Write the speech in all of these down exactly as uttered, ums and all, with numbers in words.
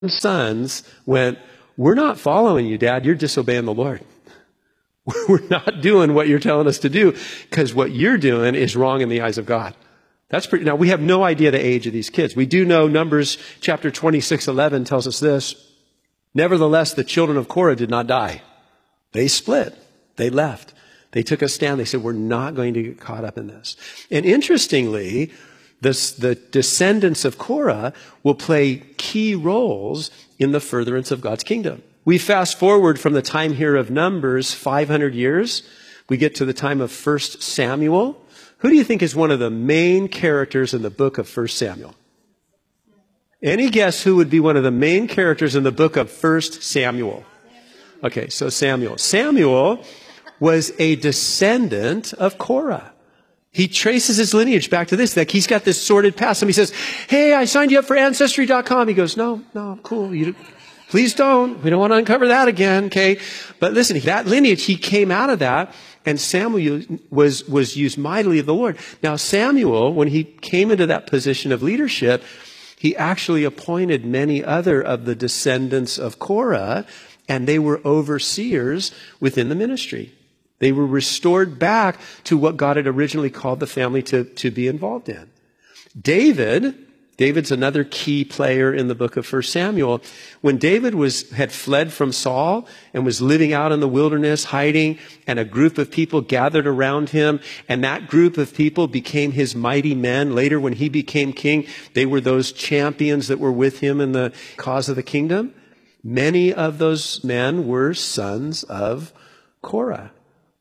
sons went, we're not following you, Dad. You're disobeying the Lord. We're not doing what you're telling us to do because what you're doing is wrong in the eyes of God. That's pretty. Now, we have no idea the age of these kids. We do know Numbers chapter twenty-six eleven tells us this. Nevertheless, the children of Korah did not die. They split. They left. They took a stand. They said, we're not going to get caught up in this. And interestingly, this, the descendants of Korah will play key roles in the furtherance of God's kingdom. We fast forward from the time here of Numbers, five hundred years. We get to the time of First Samuel. Who do you think is one of the main characters in the book of First Samuel? Any guess who would be one of the main characters in the book of First Samuel? Okay, so Samuel. Samuel was a descendant of Korah. He traces his lineage back to this. Like he's got this sordid past. Somebody says, hey, I signed you up for Ancestry dot com. He goes, no, no, cool. You Please don't. We don't want to uncover that again, okay? But listen, that lineage, he came out of that, and Samuel was, was used mightily of the Lord. Now, Samuel, when he came into that position of leadership, he actually appointed many other of the descendants of Korah, and they were overseers within the ministry. They were restored back to what God had originally called the family to, to be involved in. David... David's another key player in the book of First Samuel. When David was, had fled from Saul and was living out in the wilderness, hiding, and a group of people gathered around him, and that group of people became his mighty men. Later, when he became king, they were those champions that were with him in the cause of the kingdom. Many of those men were sons of Korah.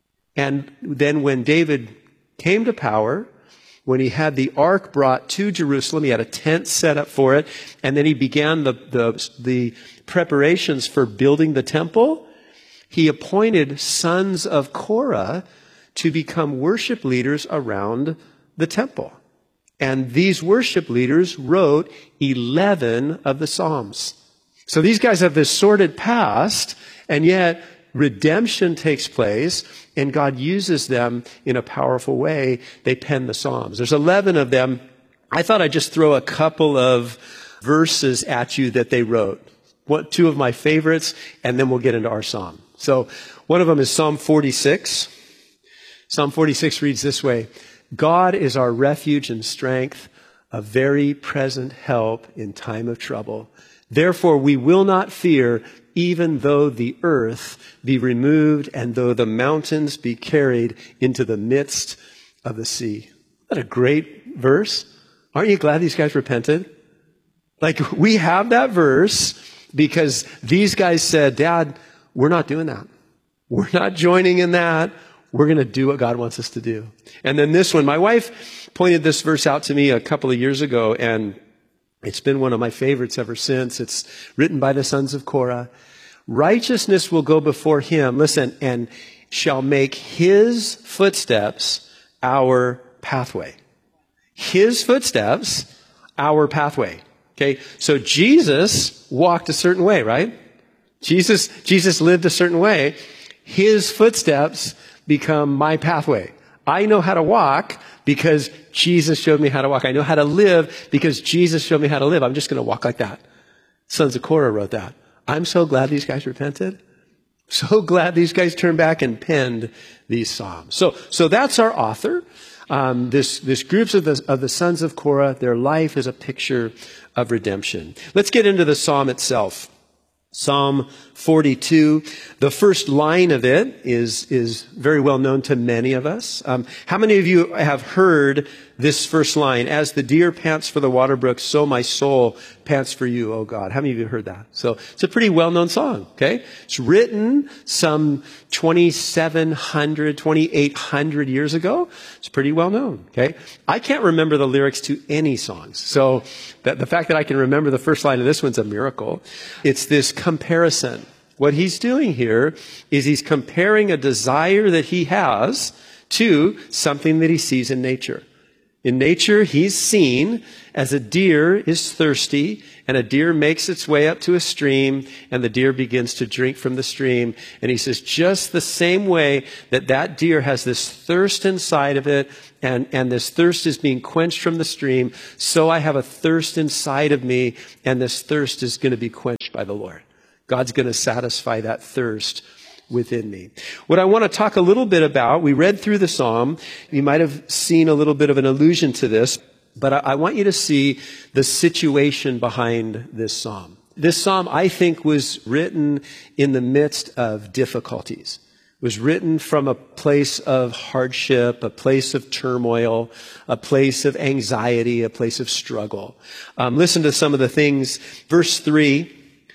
And then when David came to power, when he had the ark brought to Jerusalem, he had a tent set up for it, and then he began the, the, the preparations for building the temple. He appointed sons of Korah to become worship leaders around the temple. And these worship leaders wrote eleven of the Psalms. So these guys have this sordid past, and yet redemption takes place, and God uses them in a powerful way. They pen the Psalms. There's eleven of them. I thought I'd just throw a couple of verses at you that they wrote. What, two of my favorites, and then we'll get into our psalm. So one of them is Psalm forty-six. Psalm forty-six reads this way: God is our refuge and strength, a very present help in time of trouble. Therefore we will not fear, even though the earth be removed and though the mountains be carried into the midst of the sea. Isn't that a great verse? Aren't you glad these guys repented? Like, we have that verse because these guys said, Dad, we're not doing that. We're not joining in that. We're going to do what God wants us to do. And then this one, my wife pointed this verse out to me a couple of years ago, and it's been one of my favorites ever since. It's written by the sons of Korah. Righteousness will go before him, listen, and shall make his footsteps our pathway. His footsteps, our pathway. Okay, so Jesus walked a certain way, right? Jesus, Jesus lived a certain way. His footsteps become my pathway. I know how to walk because Jesus showed me how to walk. I know how to live because Jesus showed me how to live. I'm just going to walk like that. Sons of Korah wrote that. I'm so glad these guys repented. So glad these guys turned back and penned these psalms. So, so that's our author. Um, this, this groups of the, of the sons of Korah, their life is a picture of redemption. Let's get into the psalm itself. Psalm forty-two, the first line of it is, is very well known to many of us. Um, how many of you have heard this first line? As the deer pants for the water brook, so my soul pants for you, O God. How many of you have heard that? So it's a pretty well-known song, okay? It's written some twenty-seven hundred, twenty-eight hundred years ago. It's pretty well-known, okay? I can't remember the lyrics to any songs. So that the fact that I can remember the first line of this one's a miracle. It's this comparison. What he's doing here is he's comparing a desire that he has to something that he sees in nature. In nature, he's seen as a deer is thirsty, and a deer makes its way up to a stream, and the deer begins to drink from the stream. And he says, just the same way that that deer has this thirst inside of it, and, and this thirst is being quenched from the stream, so I have a thirst inside of me, and this thirst is going to be quenched by the Lord. God's going to satisfy that thirst within me. What I want to talk a little bit about, we read through the psalm. You might have seen a little bit of an allusion to this, but I, I want you to see the situation behind this psalm. This psalm, I think, was written in the midst of difficulties. It was written from a place of hardship, a place of turmoil, a place of anxiety, a place of struggle. Um, listen to some of the things. Verse three,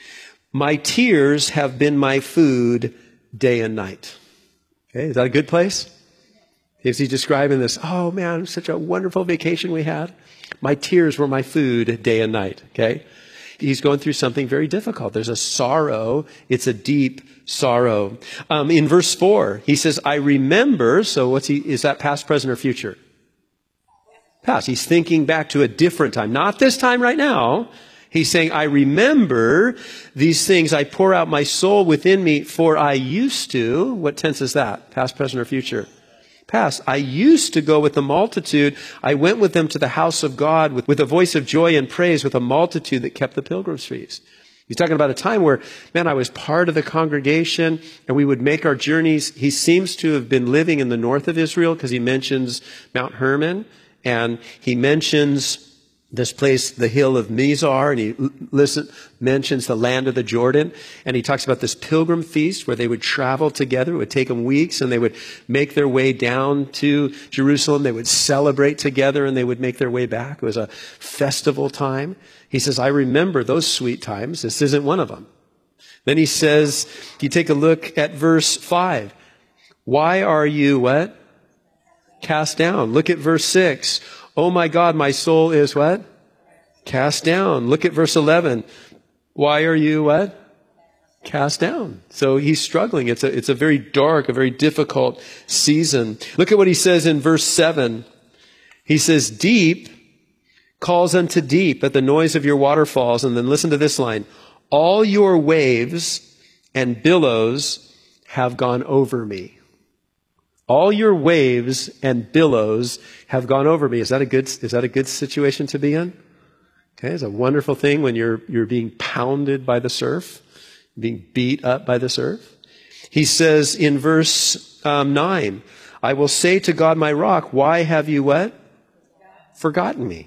my tears have been my food day and night. Okay, is that a good place? Is he describing this? Oh man, such a wonderful vacation we had. My tears were my food day and night. Okay. He's going through something very difficult. There's a sorrow. It's a deep sorrow. Um, in verse four, he says, I remember. So what's he, is that past, present, or future? Past. He's thinking back to a different time. Not this time right now. He's saying, I remember these things. I pour out my soul within me, for I used to. What tense is that? Past, present, or future? Past. I used to go with the multitude. I went with them to the house of God with, with a voice of joy and praise, with a multitude that kept the pilgrim's feast. He's talking about a time where, man, I was part of the congregation and we would make our journeys. He seems to have been living in the north of Israel because he mentions Mount Hermon, and he mentions this place, the hill of Mizar, and he listen, mentions the land of the Jordan. And he talks about this pilgrim feast where they would travel together. It would take them weeks, and they would make their way down to Jerusalem. They would celebrate together, and they would make their way back. It was a festival time. He says, I remember those sweet times. This isn't one of them. Then he says, you take a look at verse five. Why are you what? Cast down. Look at verse six. Oh my God, my soul is what? Cast down. Look at verse eleven. Why are you what? Cast down. So he's struggling. It's a, it's a very dark, a very difficult season. Look at what he says in verse seven. He says, deep calls unto deep at the noise of your waterfalls. And then listen to this line. All your waves and billows have gone over me. All your waves and billows have gone over me. Is that a good, is that a good situation to be in? Okay, it's a wonderful thing when you're, you're being pounded by the surf, being beat up by the surf. He says in verse um, nine, I will say to God, my rock, why have you what? Forgotten me.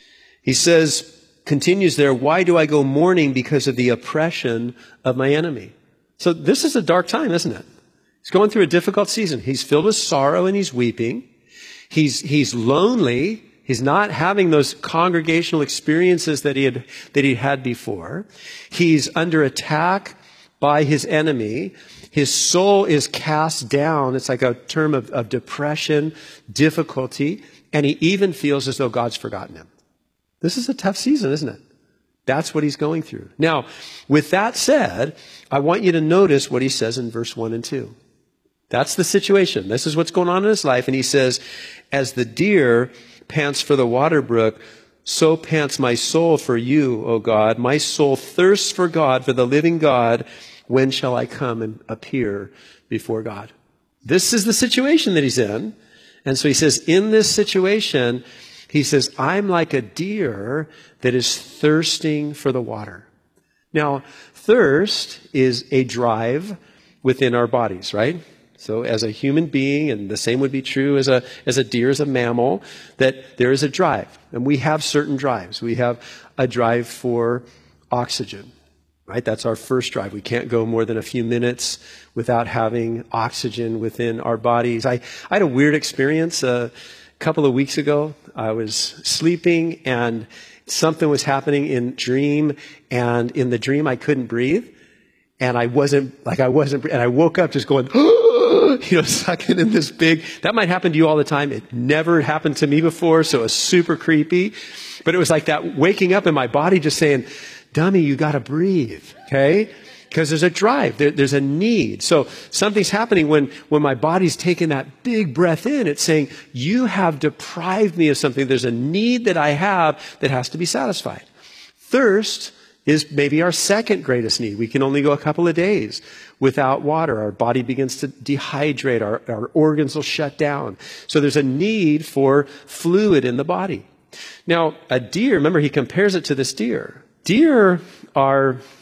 He says, continues there, why do I go mourning because of the oppression of my enemy? So this is a dark time, isn't it? He's going through a difficult season. He's filled with sorrow and he's weeping. He's, he's lonely. He's not having those congregational experiences that he had, that he had before. He's under attack by his enemy. His soul is cast down. It's like a term of, of depression, difficulty, and he even feels as though God's forgotten him. This is a tough season, isn't it? That's what he's going through. Now, with that said, I want you to notice what he says in verse one and two. That's the situation. This is what's going on in his life. And he says, as the deer pants for the water brook, so pants my soul for you, O God. My soul thirsts for God, for the living God. When shall I come and appear before God? This is the situation that he's in. And so he says, in this situation, he says, I'm like a deer that is thirsting for the water. Now, thirst is a drive within our bodies, right? So as a human being, and the same would be true as a, as a deer, as a mammal, that there is a drive. And we have certain drives. We have a drive for oxygen, right? That's our first drive. We can't go more than a few minutes without having oxygen within our bodies. I, I had a weird experience a couple of weeks ago. I was sleeping and something was happening in dream, and in the dream I couldn't breathe. And I wasn't, like I wasn't, and I woke up just going, you know, sucking in this big, that might happen to you all the time. It never happened to me before, so it was super creepy. But it was like that waking up in my body just saying, dummy, you gotta breathe, okay? Because there's a drive, there, there's a need. So something's happening when, when my body's taking that big breath in. It's saying, you have deprived me of something. There's a need that I have that has to be satisfied. Thirst is maybe our second greatest need. We can only go a couple of days without water. Our body begins to dehydrate. Our, our organs will shut down. So there's a need for fluid in the body. Now, a deer, remember he compares it to this deer. Deer are